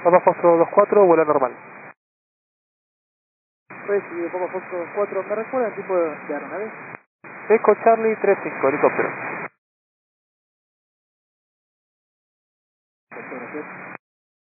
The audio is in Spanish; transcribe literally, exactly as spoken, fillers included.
Papa Foxtrot dos cuatro, vuelo normal. Recibido, Papa Foxtrot dos cuatro. ¿Me recuerda el tipo de, de aeronave? Echo Charlie tres cinco, helicóptero. Muchas gracias.